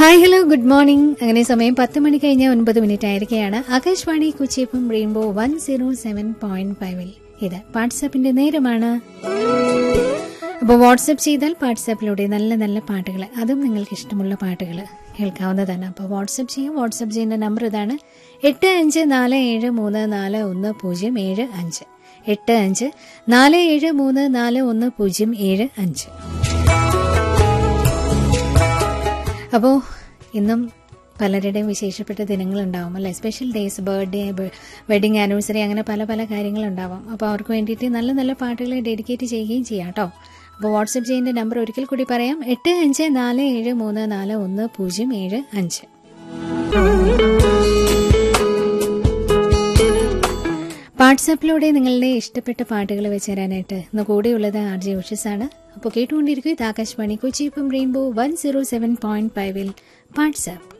Hi hello good morning. അങ്ങനെ സമയം 10 മണി കഴിഞ്ഞ് 9 മിനിറ്റ് ആയിരിക്കുകയാണ്. ആകാശവാണി കൊച്ചിയപ്പം റെയിൻബോ 107.5 ഇത് വാട്സാപ്പിന്റെ നേരമാണ്. അപ്പോൾ വാട്സാപ്പ് ചെയ്താൽ വാട്സാപ്പിലൂടെ നല്ല നല്ല പാട്ടുകൾ, അതും നിങ്ങൾക്ക് ഇഷ്ടമുള്ള പാട്ടുകൾ കേൾക്കാവുന്നതാണ്. അപ്പോൾ വാട്സാപ്പ് ചെയ്യും. വാട്സാപ്പ് ചെയ്യുന്ന നമ്പർ ഇതാണ് 8547341075 8547341075. അപ്പോൾ ഇന്നും പലരുടെയും വിശേഷപ്പെട്ട ദിനങ്ങളുണ്ടാവും അല്ലേ, special days, birthday, wedding anniversary, അങ്ങനെ പല പല കാര്യങ്ങളുണ്ടാവാം. അപ്പോൾ അവർക്ക് വേണ്ടിയിട്ട് നല്ല നല്ല പാട്ടുകളെ ഡെഡിക്കേറ്റ് ചെയ്യുകയും ചെയ്യാം കേട്ടോ. അപ്പോൾ വാട്സപ്പ് ചെയ്യുന്ന നമ്പർ ഒരിക്കൽ കൂടി പറയാം 8547341075. വാട്സാപ്പിലൂടെ നിങ്ങളുടെ ഇഷ്ടപ്പെട്ട പാട്ടുകൾ വെച്ച് തരാനായിട്ട് ഇന്ന് കൂടെയുള്ളത് RJ ഉഷസാണ്. അപ്പോൾ കേട്ടുകൊണ്ടിരിക്കും ഇത് ആകാശവാണി കൊച്ചിയപ്പം റെയിൻബോ 107.5 വാട്സാപ്പ്.